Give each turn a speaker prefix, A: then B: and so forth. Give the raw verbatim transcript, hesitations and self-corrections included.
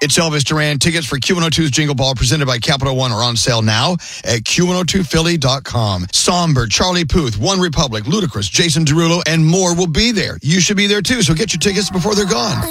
A: It's Elvis Duran. Tickets for Q one oh two's Jingle Ball presented by Capital One are on sale now at Q one oh two Philly dot com. Somber, Charlie Puth, One Republic, Ludacris, Jason Derulo, and more will be there. You should be there too, so get your tickets before they're gone.